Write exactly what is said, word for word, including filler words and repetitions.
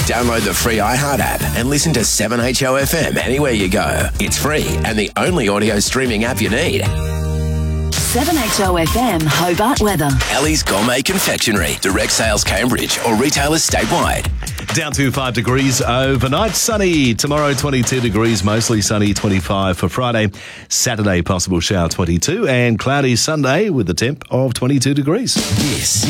Download the free iHeart app and listen to seven H O F M anywhere you go. It's free and the only audio streaming app you need. seven H O F M Hobart weather. Ellie's Gourmet Confectionery. Direct sales Cambridge or retailers statewide. Down to five degrees overnight. Sunny. Tomorrow, twenty-two degrees. Mostly sunny, twenty-five for Friday. Saturday, possible shower, twenty-two. And cloudy Sunday with a temp of twenty-two degrees. This